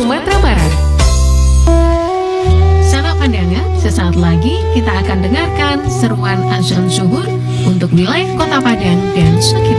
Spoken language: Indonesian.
Sumatera Barat. Sahabat pandangan, sesaat lagi kita akan dengarkan seruan azan zuhur untuk wilayah Kota Padang dan sekitar.